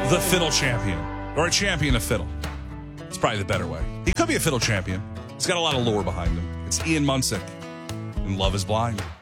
the fiddle champion, or a champion of fiddle. It's probably the better way. He could be a fiddle champion. He's got a lot of lore behind him. It's Ian Munsick, and Love is Blind.